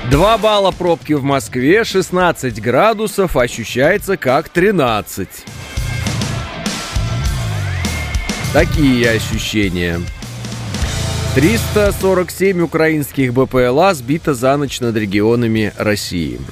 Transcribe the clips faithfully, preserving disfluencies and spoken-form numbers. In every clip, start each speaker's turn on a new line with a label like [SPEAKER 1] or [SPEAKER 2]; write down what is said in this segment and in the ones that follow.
[SPEAKER 1] два балла пробки в Москве, шестнадцать градусов, ощущается как тринадцать. Такие ощущения. триста сорок семь украинских БПЛА сбито за ночь над регионами России.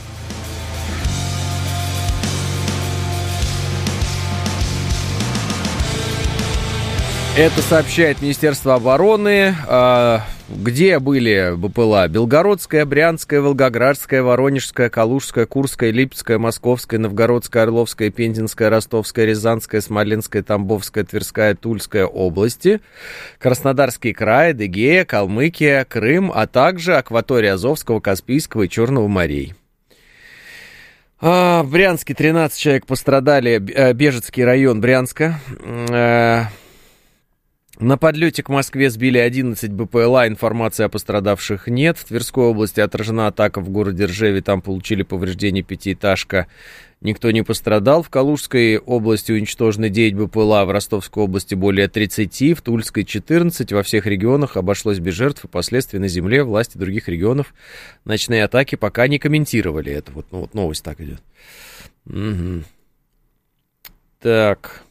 [SPEAKER 1] Это сообщает Министерство обороны. Где были БПЛА? Белгородская, Брянская, Волгоградская, Воронежская, Калужская, Курская, Липецкая, Московская, Новгородская, Орловская, Пензенская, Ростовская, Рязанская, Смоленская, Тамбовская, Тверская, Тульская области, Краснодарский край, Адыгея, Калмыкия, Крым, а также акватория Азовского, Каспийского и Черного морей. В Брянске тринадцать человек пострадали, Бежецкий район Брянска. На подлете к Москве сбили одиннадцать БПЛА, информации о пострадавших нет. В Тверской области отражена атака в городе Ржеве, там получили повреждения пятиэтажка, никто не пострадал. В Калужской области уничтожены девять БПЛА, в Ростовской области более тридцати, в Тульской четырнадцать. Во всех регионах обошлось без жертв и последствий на земле. Власти других регионов ночные атаки пока не комментировали. Это вот, ну, вот новость так идет. Угу. Так...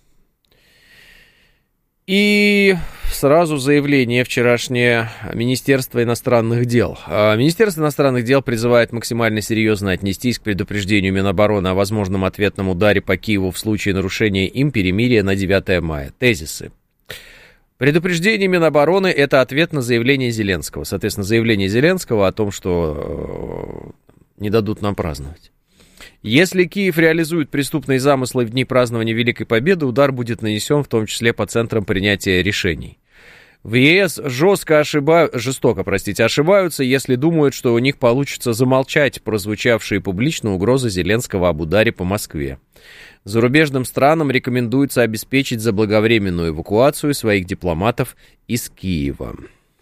[SPEAKER 1] И сразу заявление вчерашнее Министерства иностранных дел. Министерство иностранных дел призывает максимально серьезно отнестись к предупреждению Минобороны о возможном ответном ударе по Киеву в случае нарушения им перемирия на девятое мая. Тезисы. Предупреждение Минобороны – это ответ на заявление Зеленского. Соответственно, заявление Зеленского о том, что не дадут нам праздновать. Если Киев реализует преступные замыслы в дни празднования Великой Победы, удар будет нанесен в том числе по центрам принятия решений. В ЕС жестко ошиба... жестоко, простите, ошибаются, если думают, что у них получится замолчать прозвучавшие публично угрозы Зеленского об ударе по Москве. Зарубежным странам рекомендуется обеспечить заблаговременную эвакуацию своих дипломатов из Киева.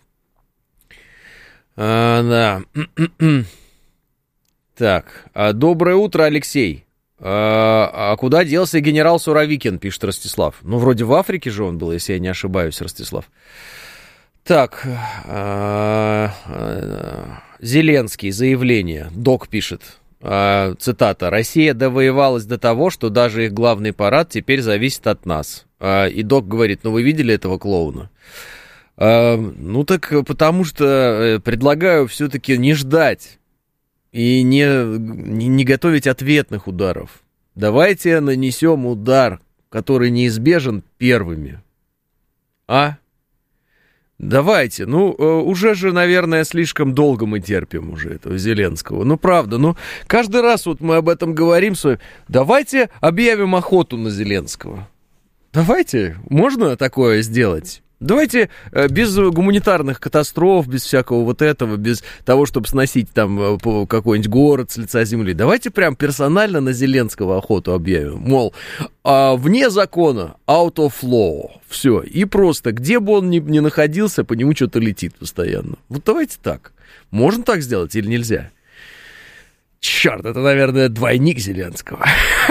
[SPEAKER 1] А, да... Так, доброе утро, Алексей. А, а куда делся генерал Суровикин, пишет Ростислав. Ну, вроде в Африке же он был, если я не ошибаюсь, Ростислав. Так, а, а, Зеленский, заявление. Док пишет, а, цитата. «Россия довоевалась до того, что даже их главный парад теперь зависит от нас». А, и Док говорит, ну вы видели этого клоуна? А, ну так потому что предлагаю все-таки не ждать. И не, не, не готовить ответных ударов. Давайте нанесем удар, который неизбежен, первыми. А? Давайте. Ну, уже же, наверное, слишком долго мы терпим уже этого Зеленского. Ну, правда. Ну, каждый раз вот мы об этом говорим. Давайте объявим охоту на Зеленского. Давайте. Можно такое сделать? Давайте без гуманитарных катастроф, без всякого вот этого, без того, чтобы сносить там какой-нибудь город с лица земли. Давайте прям персонально на Зеленского охоту объявим. Мол, вне закона, out of law. Все. И просто, где бы он ни, ни находился, по нему что-то летит постоянно. Вот давайте так. Можно так сделать или нельзя? Черт, это, наверное, двойник Зеленского.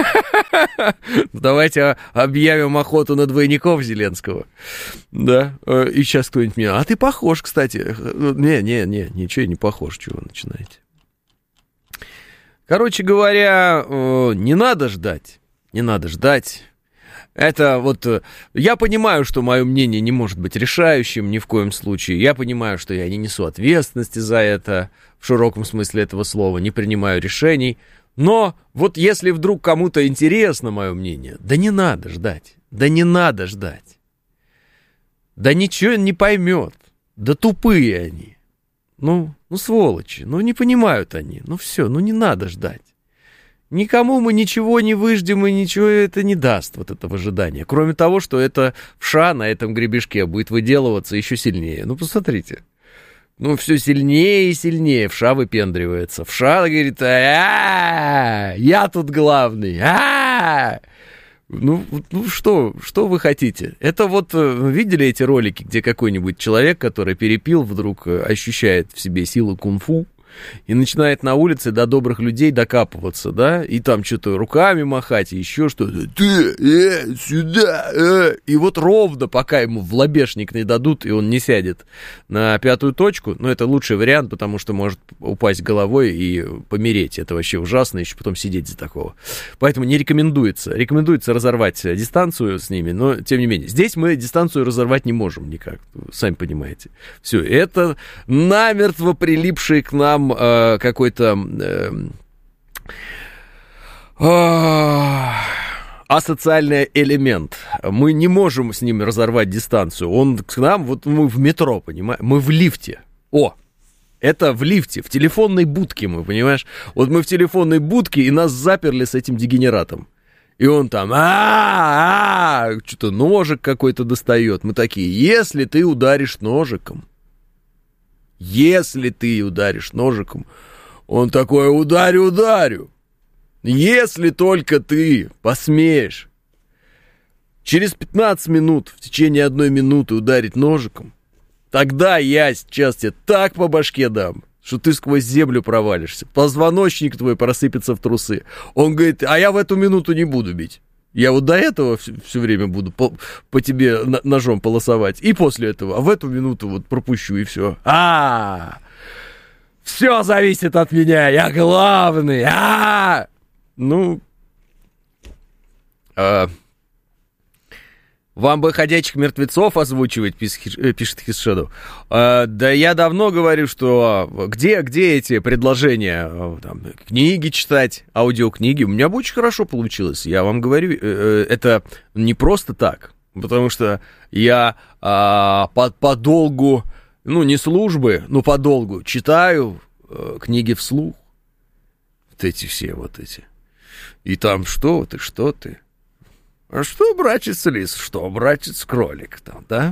[SPEAKER 1] Давайте объявим охоту на двойников Зеленского. Да, и сейчас кто-нибудь мне... А ты похож, кстати. Не, не, не, ничего не похож, чего вы начинаете. Короче говоря, не надо ждать. Не надо ждать. Это вот... Я понимаю, что мое мнение не может быть решающим ни в коем случае. Я понимаю, что я не несу ответственности за это, в широком смысле этого слова, не принимаю решений. Но вот если вдруг кому-то интересно мое мнение, да не надо ждать. Да не надо ждать. Да ничего не поймет. Да тупые они. Ну, ну сволочи. Ну не понимают они. Ну все, ну не надо ждать. Никому мы ничего не выждем, и ничего это не даст, вот это ожидание. Кроме того, что это вша на этом гребешке будет выделываться еще сильнее. Ну, посмотрите. Ну, все сильнее и сильнее вша выпендривается. Вша говорит, а я тут главный, а Ну, ну что, что вы хотите? Это вот, видели эти ролики, где какой-нибудь человек, который перепил, вдруг ощущает в себе силу кунг-фу, и начинает на улице до добрых людей докапываться, да, и там что-то руками махать, и еще что-то, ты, э, сюда, э. И вот ровно, пока ему в лобешник не дадут, и он не сядет на пятую точку, ну, это лучший вариант, потому что может упасть головой и помереть, это вообще ужасно, еще потом сидеть за такого. Поэтому не рекомендуется, рекомендуется разорвать дистанцию с ними, но, тем не менее, здесь мы дистанцию разорвать не можем никак, сами понимаете. Все, это намертво прилипший к нам э, какой-то э, э, асоциальный элемент. Мы не можем с ним разорвать дистанцию. Он к нам, вот мы в метро, понимаешь, мы в лифте. О, это в лифте, в телефонной будке мы, понимаешь? Вот мы в телефонной будке, и нас заперли с этим дегенератом. И он там, а что-то ножик какой-то достает. Мы такие, если ты ударишь ножиком, если ты ударишь ножиком, он такой, ударю, ударю. Если только ты посмеешь через пятнадцать минут, в течение одной минуты ударить ножиком, тогда я сейчас тебе так по башке дам, что ты сквозь землю провалишься, позвоночник твой просыпется в трусы. Он говорит, а я в эту минуту не буду бить. Я вот до этого все, все время буду по, по тебе ножом полосовать, и после этого, а в эту минуту вот пропущу, и все. А, все зависит от меня, я главный. А, ну, а... Вам бы «Ходячих мертвецов» озвучивать, пишет Хисшеду. А, да я давно говорю, что где, где эти предложения? Там, книги читать, аудиокниги. У меня бы очень хорошо получилось. Я вам говорю, это не просто так. Потому что я а, по, подолгу, ну не службы, но подолгу читаю а, книги вслух. Вот эти все вот эти. И там что ты, что ты? А что, братец лис, что, братец кролик там, да?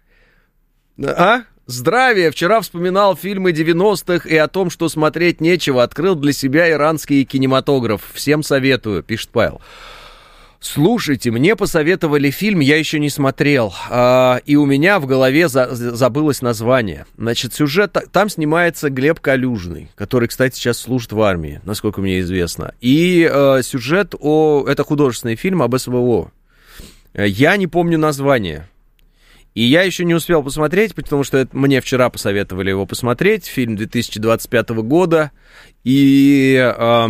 [SPEAKER 1] А? Здравия! Вчера вспоминал фильмы девяностых и о том, что смотреть нечего. Открыл для себя иранский кинематограф. Всем советую, пишет Павел. Слушайте, мне посоветовали фильм, я еще не смотрел, а, и у меня в голове за, забылось название. Значит, сюжет, там снимается Глеб Калюжный, который, кстати, сейчас служит в армии, насколько мне известно. И а, сюжет, о, это художественный фильм об СВО. Я не помню название. И я еще не успел посмотреть, потому что это, мне вчера посоветовали его посмотреть. Фильм две тысячи двадцать пятого года. И... А,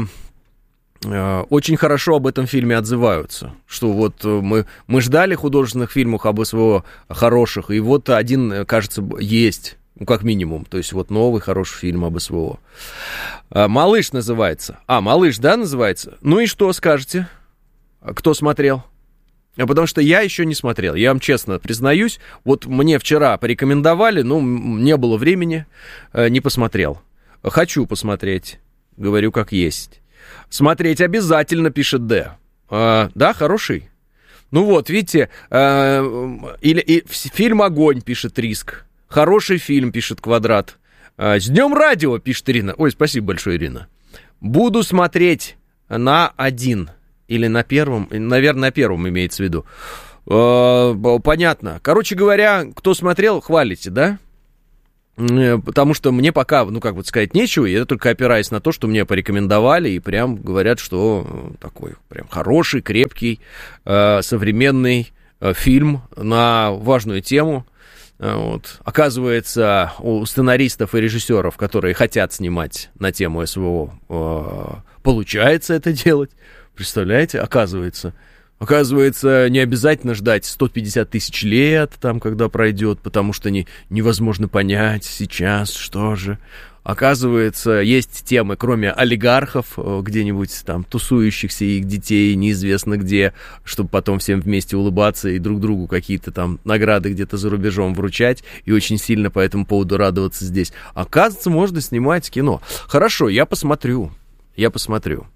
[SPEAKER 1] очень хорошо об этом фильме отзываются, что вот мы, мы ждали художественных фильмов об СВО хороших, и вот один, кажется, есть, ну, как минимум, то есть вот новый хороший фильм об СВО. «Малыш» называется. А, «Малыш», да, называется? Ну и что скажете? Кто смотрел? Потому что я еще не смотрел, я вам честно признаюсь, вот мне вчера порекомендовали, но не было времени, не посмотрел. Хочу посмотреть, говорю как есть. Смотреть обязательно, пишет Д. А, да, хороший? Ну вот, видите, а, или, и, фильм «Огонь», пишет Риск. Хороший фильм, пишет Квадрат. А, с днем радио, пишет Ирина. Ой, спасибо большое, Ирина. Буду смотреть на один. Или на первом, наверное, на первом имеется в виду. А, понятно. Короче говоря, кто смотрел, хвалите, да? Потому что мне пока, ну, как вот сказать, нечего, и это только опираясь на то, что мне порекомендовали, и прям говорят, что такой прям хороший, крепкий, э, современный э, фильм на важную тему. Вот. Оказывается, у сценаристов и режиссеров, которые хотят снимать на тему СВО, э, получается это делать. Представляете, оказывается... Оказывается, не обязательно ждать сто пятьдесят тысяч лет, там, когда пройдет, потому что не, невозможно понять сейчас, что же. Оказывается, есть темы, кроме олигархов, где-нибудь там тусующихся, их детей неизвестно где, чтобы потом всем вместе улыбаться и друг другу какие-то там награды где-то за рубежом вручать, и очень сильно по этому поводу радоваться здесь. Оказывается, можно снимать кино. Хорошо, я посмотрю, я посмотрю.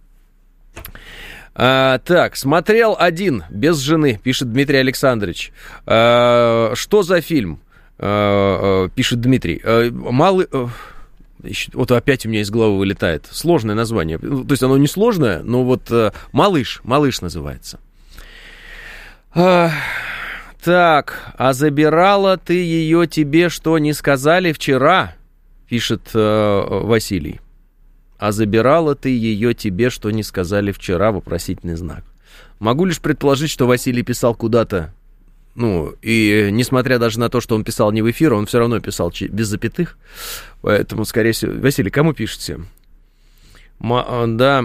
[SPEAKER 1] А, так, смотрел один, без жены, пишет Дмитрий Александрович. А, что за фильм? А, а, пишет Дмитрий. А, малый... Вот опять у меня из головы вылетает. Сложное название. То есть оно не сложное, но вот а, «Малыш», «Малыш» называется. А, так, а забирала ты ее, тебе что, не сказали вчера? пишет э, Василий. А забирала ты ее тебе, что не сказали вчера, вопросительный знак. Могу лишь предположить, что Василий писал куда-то, ну, и несмотря даже на то, что он писал не в эфир, он все равно писал без запятых, поэтому, скорее всего... Василий, кому пишете? Ма- да...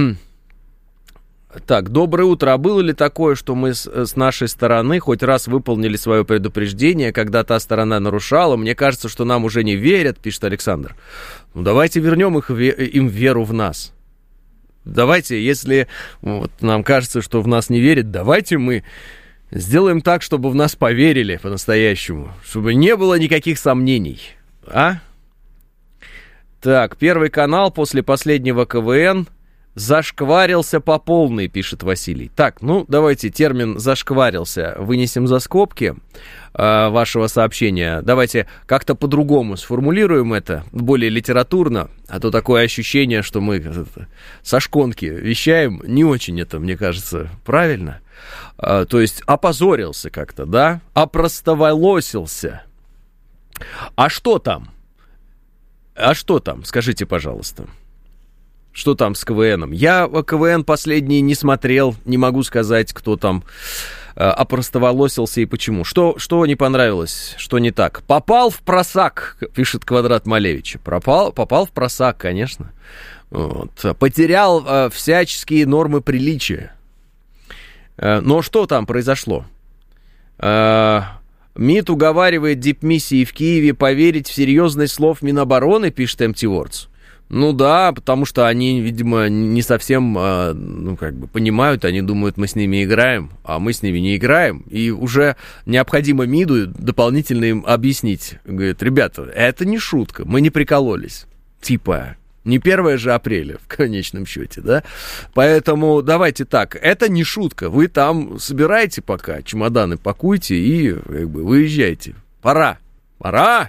[SPEAKER 1] Так, доброе утро. А было ли такое, что мы с, с нашей стороны хоть раз выполнили свое предупреждение, когда та сторона нарушала? Мне кажется, что нам уже не верят, пишет Александр. Ну, давайте вернем их, им веру в нас. Давайте, если вот, нам кажется, что в нас не верят, давайте мы сделаем так, чтобы в нас поверили по-настоящему, чтобы не было никаких сомнений. А? Так, Первый канал после последнего КВН... Зашкварился по полной, пишет Василий. Так, ну, давайте термин «зашкварился» вынесем за скобки э, вашего сообщения. Давайте как-то по-другому сформулируем это, более литературно, а то такое ощущение, что мы со шконки вещаем, не очень это, мне кажется, правильно. Э, то есть опозорился как-то, да? Опростоволосился. А что там? А что там? Скажите, пожалуйста. Что там с КВНом? Я КВН последний не смотрел, не могу сказать, кто там э, опростоволосился и почему. Что, что не понравилось, что не так? Попал в просак, пишет Квадрат Малевича. Пропал, попал в просак, конечно. Вот. Потерял э, всяческие нормы приличия. Э, но что там произошло? Э, МИД уговаривает дипмиссии в Киеве поверить в серьезность слов Минобороны, пишет Empty Words. Ну да, потому что они, видимо, не совсем, ну, как бы понимают, они думают, мы с ними играем, а мы с ними не играем, и уже необходимо МИДу дополнительно им объяснить. Говорят, ребята, это не шутка, мы не прикололись. Типа, не первое же апреля, в конечном счете, да? Поэтому давайте так, это не шутка, вы там собираете пока, чемоданы пакуйте и, как бы, выезжайте. Пора, пора!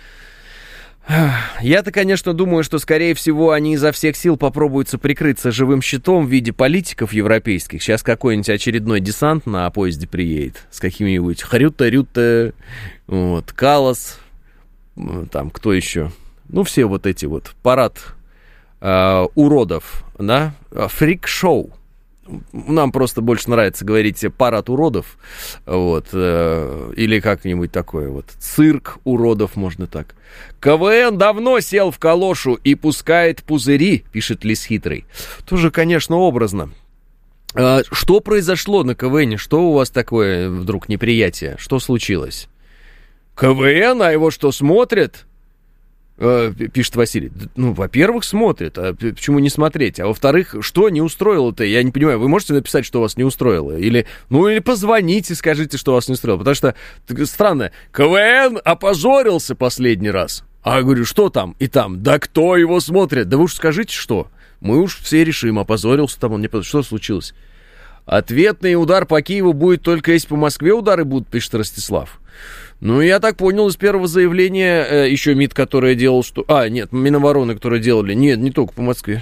[SPEAKER 1] Я-то, конечно, думаю, что, скорее всего, они изо всех сил попробуются прикрыться живым щитом в виде политиков европейских. Сейчас какой-нибудь очередной десант на поезде приедет с какими-нибудь Хрюта-Рюта, вот, Калас, там, кто еще? Ну, все вот эти вот, парад э, уродов, да, фрик-шоу. Нам просто больше нравится говорить парад уродов, вот, э, или как-нибудь такое вот, цирк уродов, можно так. КВН давно сел в калошу и пускает пузыри, пишет Лис Хитрый. Тоже, конечно, образно. Э, что произошло на КВНе? Что у вас такое вдруг неприятие? Что случилось? КВН, а его что, смотрят? Пишет Василий. Ну, во-первых, смотрят, а почему не смотреть? А во-вторых, что не устроило-то? Я не понимаю, вы можете написать, что вас не устроило? Или, ну, или позвоните, скажите, что вас не устроило. Потому что, странно, КВН опозорился последний раз. А я говорю, что там и там? Да кто его смотрит? Да вы уж скажите, что? Мы уж все решим, опозорился там он, не... Что случилось? Ответный удар по Киеву будет только если по Москве удары будут, пишет Ростислав. Ну, я так понял из первого заявления, э, еще МИД, который делал, что... А, нет, Минобороны, которые делали. Нет, не только по Москве.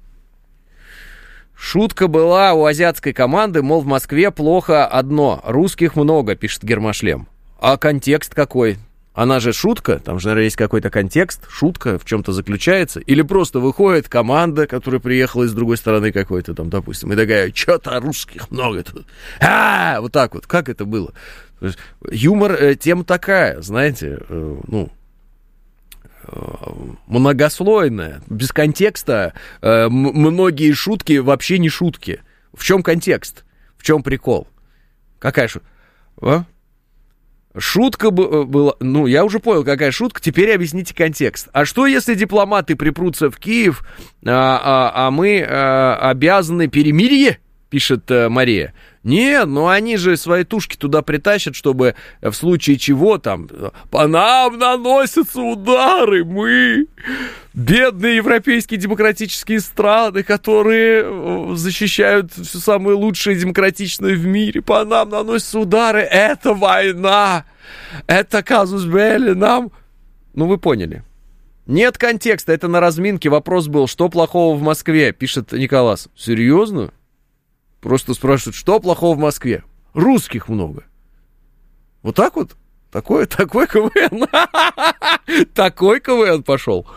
[SPEAKER 1] Шутка была у азиатской команды, мол, в Москве плохо одно, русских много, пишет Гермошлем. А контекст какой? Она же шутка, там же, наверное, есть какой-то контекст, шутка в чем-то заключается. Или просто выходит команда, которая приехала из другой стороны какой-то там, допустим, и такая, что-то русских много тут. А, вот так вот, как это было? Юмор, э, тема такая, знаете, э, ну, э, многослойная, без контекста. Э, м- многие шутки вообще не шутки. В чем контекст? В чем прикол? Какая шутка? А? Шутка была... Ну, я уже понял, какая шутка. Теперь объясните контекст. А что, если дипломаты припрутся в Киев, а, а, а мы а, обязаны перемирие? Пишет а, Мария. Нет, ну они же свои тушки туда притащат, чтобы в случае чего там... По нам наносятся удары, мы... Бедные европейские демократические страны, которые защищают все самое лучшее и демократичное в мире. По нам наносятся удары. Это война. Это казус белли. Нам... Ну, вы поняли. Нет контекста. Это на разминке вопрос был, что плохого в Москве, пишет Николас. Серьезно? Просто спрашивают, что плохого в Москве? Русских много. Вот так вот? Такой, такой КВН. Такой КВН пошел.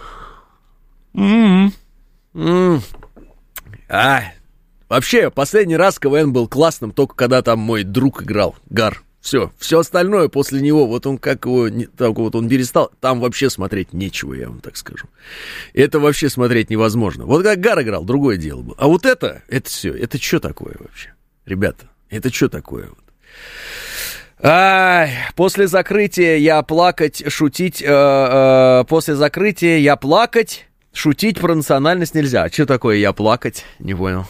[SPEAKER 1] А, вообще, последний раз КВН был классным, только когда там мой друг играл, Гар. Все, все остальное после него, вот он как его, так вот он перестал, там вообще смотреть нечего, я вам так скажу. Это вообще смотреть невозможно. Вот как Гар играл, другое дело было. А вот это, это все, это что такое вообще? Ребята, это что такое? Ай, после закрытия я плакать, шутить, э, э, после закрытия я плакать, шутить про национальность нельзя. А что такое я плакать? Не понял.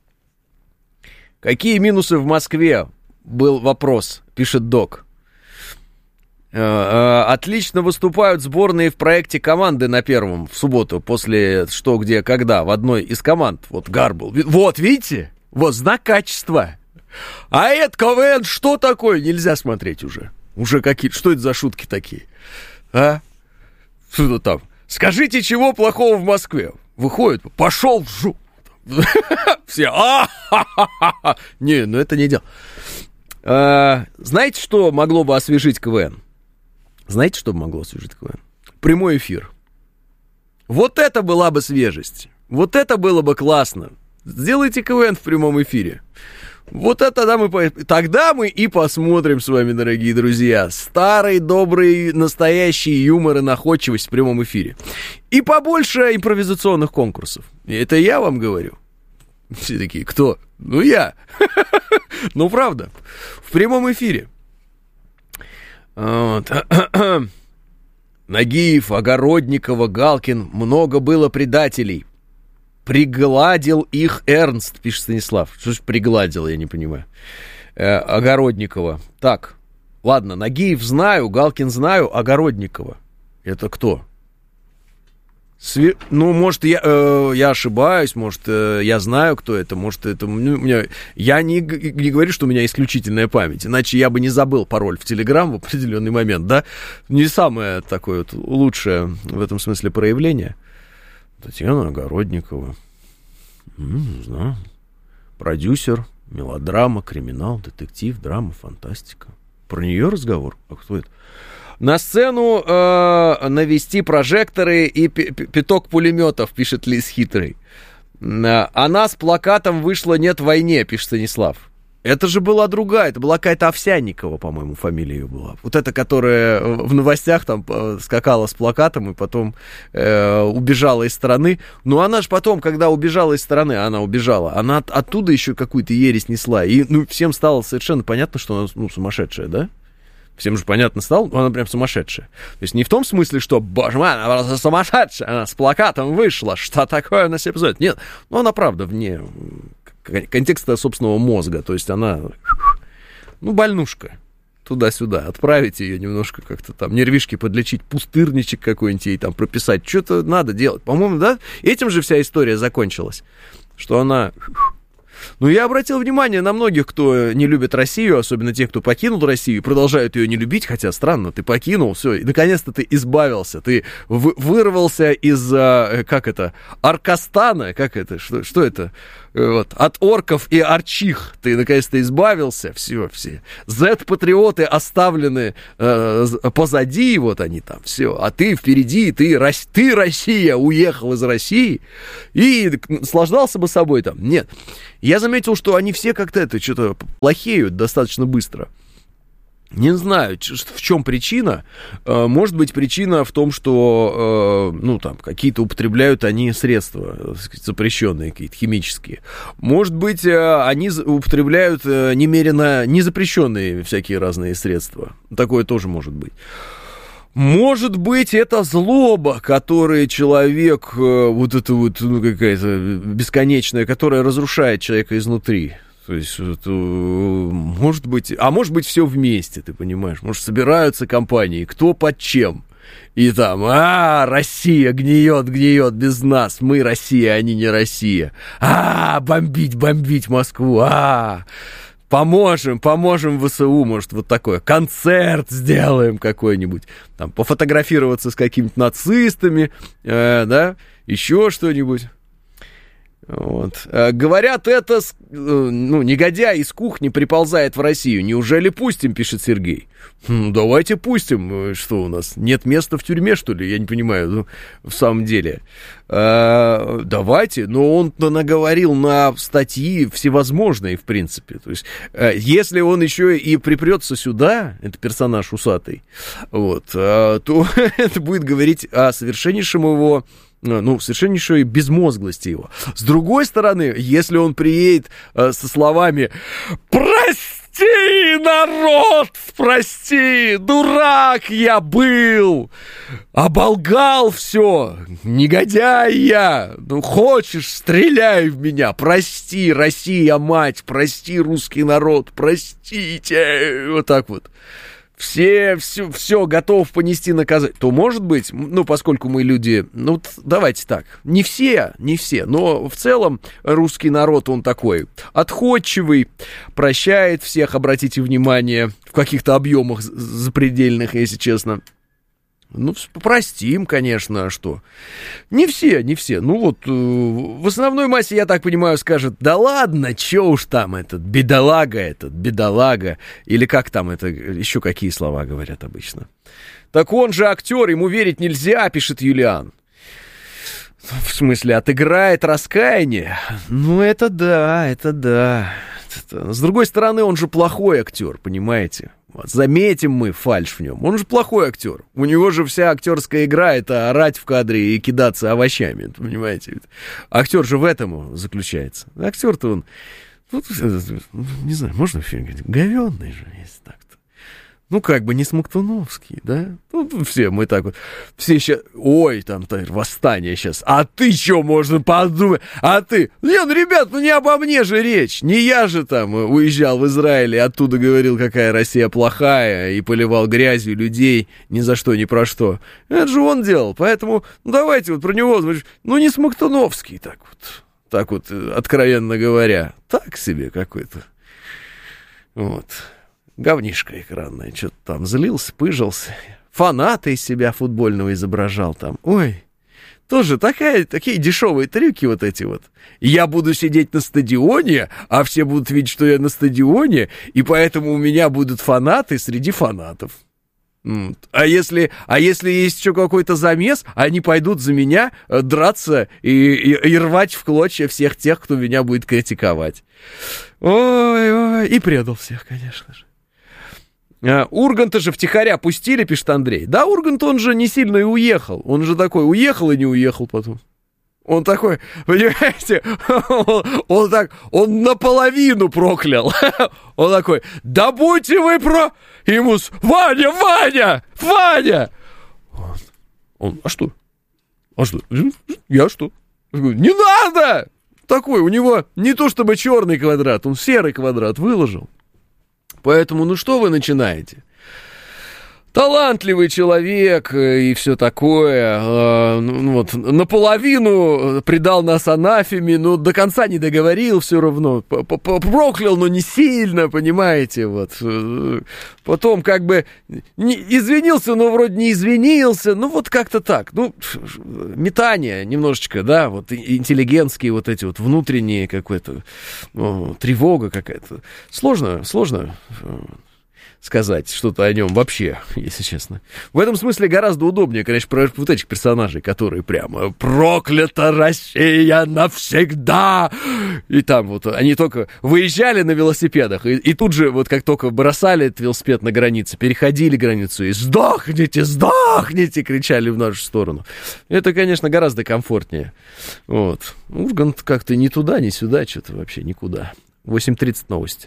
[SPEAKER 1] Какие минусы в Москве? Был вопрос, пишет Док. Э, э, отлично выступают сборные в проекте команды на первом в субботу, после что, где, когда, в одной из команд. Вот Гар был. Вот, видите? Вот знак качества. А это КВН, что такое? Нельзя смотреть уже. Уже какие-то, что это за шутки такие? А? Что там? Скажите, чего плохого в Москве? Выходит, пошел в жу. Все, а не, ну это не дело. Знаете, что могло бы освежить КВН? Знаете, что могло освежить КВН? Прямой эфир. Вот это была бы свежесть. Вот это было бы классно. Сделайте КВН в прямом эфире. Вот это тогда мы, тогда мы и посмотрим с вами, дорогие друзья, старый, добрый, настоящий юмор и находчивость в прямом эфире. И побольше импровизационных конкурсов. И это я вам говорю. Все такие, кто? Ну, я. Ну, правда. В прямом эфире. Нагиев, Огородникова, Галкин. Много было предателей. Пригладил их Эрнст, пишет Станислав. Что ж пригладил, я не понимаю. Э, Огородникова. Так, ладно, Нагиев знаю, Галкин знаю, Огородникова. Это кто? Све... Ну, может, я, э, я ошибаюсь, может, э, я знаю, кто это, может, это... Ну, у меня... Я не, не говорю, что у меня исключительная память, иначе я бы не забыл пароль в Телеграм в определенный момент, да? Не самое такое вот лучшее в этом смысле проявление. Татьяна Огородникова. М-м, не знаю. Продюсер, мелодрама, криминал, детектив, драма, фантастика. Про нее разговор? А кто это? На сцену э, навести прожекторы и пяток пулеметов, пишет Лис Хитрый. Она с плакатом вышла «Нет войне», пишет Станислав. Это же была другая, это была какая-то Овсянникова, по-моему, фамилия ее была. Вот эта, которая в новостях там скакала с плакатом и потом э, убежала из страны. Но она же потом, когда убежала из страны, она убежала, она от, оттуда еще какую-то ересь несла. И ну, всем стало совершенно понятно, что она ну, сумасшедшая, да? Всем же понятно стало, она прям сумасшедшая. То есть не в том смысле, что, боже мой, она просто сумасшедшая, она с плакатом вышла, что такое она себе позволит. Нет, ну она правда вне контекста собственного мозга, то есть она, ну, больнушка, туда-сюда, отправить ее немножко как-то там, нервишки подлечить, пустырничек какой-нибудь ей там прописать, что-то надо делать. По-моему, да, этим же вся история закончилась, что она... Ну, я обратил внимание на многих, кто не любит Россию, особенно тех, кто покинул Россию и продолжают ее не любить, хотя странно, ты покинул, все, и наконец-то ты избавился, ты вы, вырвался из, как это, Аркастана, как это, что, что это, вот, от орков и арчих, ты наконец-то избавился, все, все, зет-патриоты оставлены э, позади, вот они там, все, а ты впереди, ты, ты, Россия, уехал из России и наслаждался бы собой там, нет. Я заметил, что они все как-то это, что-то плохеют достаточно быстро. Не знаю, в чем причина. Может быть, причина в том, что, ну, там, какие-то употребляют они средства, запрещенные какие-то, химические. Может быть, они употребляют немерено незапрещенные всякие разные средства. Такое тоже может быть. Может быть, это злоба, которую человек, вот это вот, ну, какая-то бесконечная, которая разрушает человека изнутри. То есть, это, может быть, а может быть, все вместе, ты понимаешь? Может, собираются компании, кто под чем. И там, а, Россия гниет, гниет без нас, мы Россия, они не Россия. А, бомбить, бомбить Москву, а. Поможем, поможем ВСУ, может, вот такое. Концерт сделаем какой-нибудь. Там, пофотографироваться с какими-то нацистами, э, да, еще что-нибудь. Вот. Говорят, это, ну, негодяй из кухни приползает в Россию. Неужели пустим, пишет Сергей. Ну, давайте пустим. Что у нас, нет места в тюрьме, что ли? Я не понимаю, ну, в самом деле. А, давайте, но он-то наговорил на статьи всевозможные, в принципе. То есть, если он еще и припрется сюда, это персонаж усатый, вот, то это будет говорить о совершеннейшем его... ну, совершеннейшей безмозглости его. С другой стороны, если он приедет э, со словами «Прости, народ, прости, дурак я был, оболгал все, негодяй я, ну, хочешь, стреляй в меня, прости, Россия, мать, прости, русский народ, простите», вот так вот. Все, все, все готов понести наказание, то, может быть, ну, поскольку мы люди, ну, давайте так, не все, не все, но в целом русский народ, он такой отходчивый, прощает всех, обратите внимание, в каких-то объемах запредельных, если честно. Ну, простим, конечно, а что? Не все, не все. Ну, вот, в основной массе, я так понимаю, скажет, да ладно, чё уж там этот, бедолага этот, бедолага. Или как там это, еще какие слова говорят обычно. Так он же актер, ему верить нельзя, пишет Юлиан. В смысле, отыграет раскаяние? Ну, это да, это да. С другой стороны, он же плохой актер, понимаете? Вот, заметим мы фальшь в нем. Он же плохой актер. У него же вся актерская игра — это орать в кадре и кидаться овощами, понимаете? Актер же в этом заключается. Актер-то он, ну, не знаю, можно в фильме говорить, говенный же, если так-то. Ну, как бы не Смоктуновский, да? Ну, все мы так вот, все сейчас, ой, там, там восстание сейчас, а ты что, можно подумать, а ты, не, ну, ребят, ну, не обо мне же речь, не я же там уезжал в Израиль и оттуда говорил, какая Россия плохая, и поливал грязью людей ни за что, ни про что. Это же он делал, поэтому, ну, давайте вот про него, ну, не Смоктуновский, так вот, так вот, откровенно говоря, так себе какой-то, вот. Говнишко экранное, что-то там злился, пыжился. Фаната из себя футбольного изображал там. Ой, тоже такая, такие дешевые трюки вот эти вот. Я буду сидеть на стадионе, а все будут видеть, что я на стадионе, и поэтому у меня будут фанаты среди фанатов. А если, а если есть еще какой-то замес, они пойдут за меня драться и, и, и рвать в клочья всех тех, кто меня будет критиковать. Ой-ой, и предал всех, конечно же. А, Урганта же втихаря пустили, пишет Андрей. Да, Ургант, он же не сильно и уехал. Он же такой, уехал и не уехал потом. Он такой, понимаете, он, он так, он наполовину проклял. Он такой, да будьте вы про... Ему, Ваня, Ваня, Ваня! Он, он, а что? А что? Я что? Не надо! Такой, у него не то чтобы черный квадрат, он серый квадрат выложил. Поэтому, ну что вы начинаете? Талантливый человек и все такое, э, ну, вот, наполовину предал нас анафеме, но до конца не договорил все равно, проклял, но не сильно, понимаете, вот. Потом как бы не, извинился, но вроде не извинился, ну вот как-то так, ну, метание немножечко, да, вот интеллигентские вот эти вот внутренние какой-то, ну, тревога какая-то. Сложно, сложно сказать что-то о нем вообще, если честно. В этом смысле гораздо удобнее, конечно, про вот этих персонажей, которые прямо «Проклята Россия навсегда!» И там вот они только выезжали на велосипедах, и, и тут же вот как только бросали этот велосипед на границе, переходили границу и «Сдохните, сдохните!» кричали в нашу сторону. Это, конечно, гораздо комфортнее. Вот. Ургант как-то ни туда, ни сюда, что-то вообще никуда. восемь тридцать новости.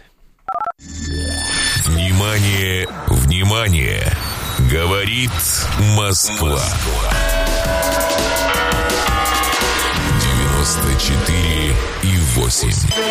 [SPEAKER 2] Внимание, внимание! Говорит Москва. девяносто четыре и восемь.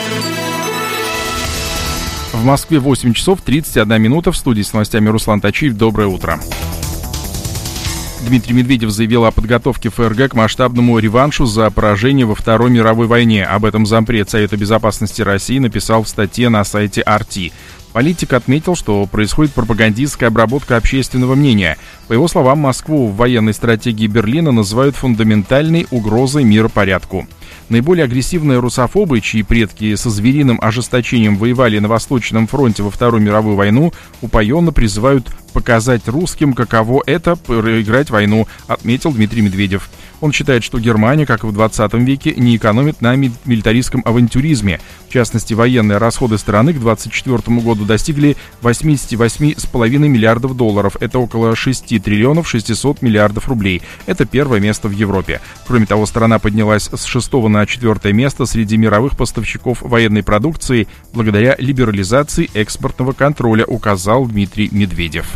[SPEAKER 3] В Москве восемь часов тридцать одна минута. В студии с новостями Руслан Тачиев. Доброе утро. Дмитрий Медведев заявил о подготовке ФРГ к масштабному реваншу за поражение во Второй мировой войне. Об этом зампред Совета безопасности России написал в статье на сайте ар ти. Политик отметил, что происходит пропагандистская обработка общественного мнения. По его словам, Москву в военной стратегии Берлина называют фундаментальной угрозой миропорядку. Наиболее агрессивные русофобы, чьи предки со звериным ожесточением воевали на Восточном фронте во Вторую мировую войну, упоенно призывают показать русским, каково это проиграть войну, отметил Дмитрий Медведев. Он считает, что Германия, как и в двадцатом веке, не экономит на милитаристском авантюризме. В частности, военные расходы страны к двадцать четвёртому году достигли восемьдесят восемь целых пять десятых миллиардов долларов. Это около шесть триллионов шестьсот миллиардов рублей. Это первое место в Европе. Кроме того, страна поднялась с шестого на четвертое место среди мировых поставщиков военной продукции благодаря либерализации экспортного контроля, указал Дмитрий Медведев.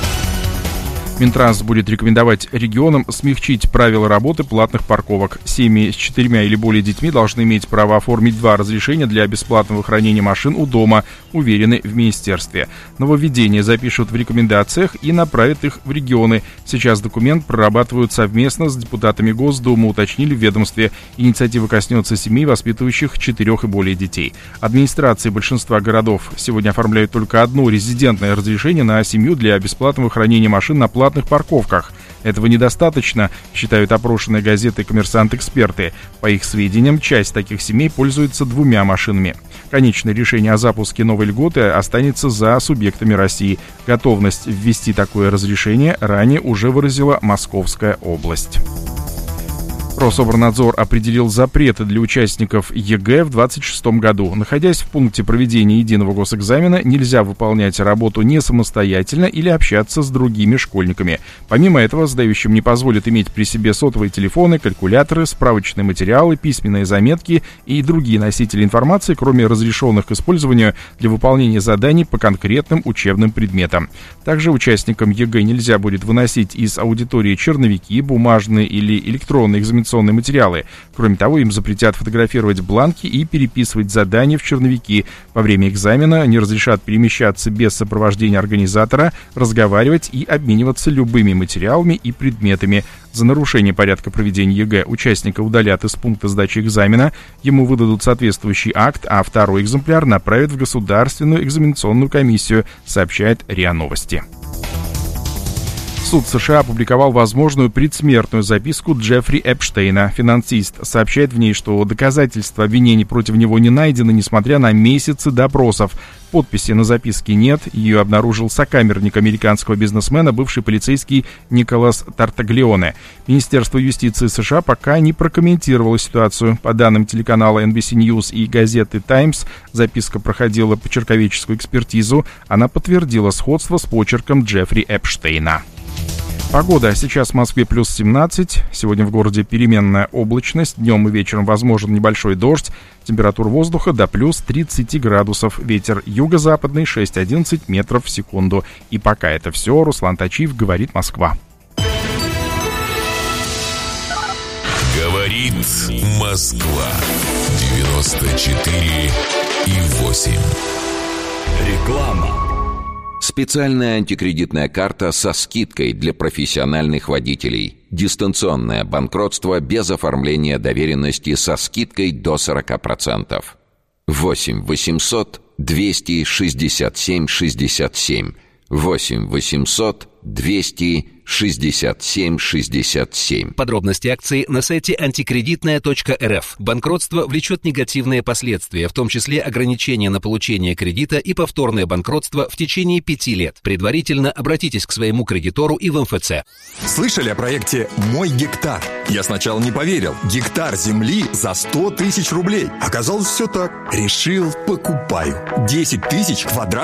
[SPEAKER 3] Минтранс будет рекомендовать регионам смягчить правила работы платных парковок. Семьи с четырьмя или более детьми должны иметь право оформить два разрешения для бесплатного хранения машин у дома, уверены в министерстве. Нововведения запишут в рекомендациях и направят их в регионы. Сейчас документ прорабатывают совместно с депутатами Госдумы, уточнили в ведомстве. Инициатива коснется семей, воспитывающих четырех и более детей. Администрации большинства городов сегодня оформляют только одно резидентное разрешение на семью для бесплатного хранения машин на платных парковках. Этого недостаточно, считают опрошенные газеты «Коммерсант-эксперты». По их сведениям, часть таких семей пользуется двумя машинами. Конечное решение о запуске новой льготы останется за субъектами России. Готовность ввести такое разрешение ранее уже выразила Московская область. Рособорнадзор определил запреты для участников ЕГЭ в двадцать шестом году. Находясь в пункте проведения единого госэкзамена, нельзя выполнять работу не самостоятельно или общаться с другими школьниками. Помимо этого, сдающим не позволят иметь при себе сотовые телефоны, калькуляторы, справочные материалы, письменные заметки и другие носители информации, кроме разрешенных к использованию для выполнения заданий по конкретным учебным предметам. Также участникам ЕГЭ нельзя будет выносить из аудитории черновики, бумажные или электронные экзаменационные материалы. Кроме того, им запретят фотографировать бланки и переписывать задания в черновики. Во время экзамена не разрешат перемещаться без сопровождения организатора, разговаривать и обмениваться любыми материалами и предметами. За нарушение порядка проведения ЕГЭ участника удалят из пункта сдачи экзамена, ему выдадут соответствующий акт, а второй экземпляр направят в Государственную экзаменационную комиссию, сообщает РИА Новости. Суд США опубликовал возможную предсмертную записку Джеффри Эпштейна. Финансист сообщает в ней, что доказательства обвинений против него не найдены, несмотря на месяцы допросов. Подписи на записке нет. Ее обнаружил сокамерник американского бизнесмена, бывший полицейский Николас Тартаглионе. Министерство юстиции США пока не прокомментировало ситуацию. По данным телеканала эн би си News и газеты Times, записка проходила почерковедческую экспертизу. Она подтвердила сходство с почерком Джеффри Эпштейна. Погода. Сейчас в Москве плюс семнадцать. Сегодня в городе переменная облачность. Днем и вечером возможен небольшой дождь. Температура воздуха до плюс тридцать градусов. Ветер юго-западный шесть-одиннадцать метров в секунду. И пока это все. Руслан Тачиев, говорит Москва.
[SPEAKER 2] Говорит Москва. девяносто четыре и восемь.
[SPEAKER 4] Реклама. Специальная антикредитная карта со скидкой для профессиональных водителей. Дистанционное банкротство без оформления доверенности со скидкой до сорок процентов. восемь восемьсот двести шестьдесят семь шестьдесят семь. восемь восемьсот двести шестьдесят семь шестьдесят семь.
[SPEAKER 5] Подробности акции на сайте антикредитная точка эр эф. Банкротство влечет негативные последствия, в том числе ограничения на получение кредита и повторное банкротство в течение пяти лет. Предварительно обратитесь к своему кредитору и в эм эф цэ.
[SPEAKER 6] Слышали о проекте «Мой гектар»? Я сначала не поверил. Гектар земли за сто тысяч рублей. Оказалось, все так. Решил, покупаю. десять тысяч квадратных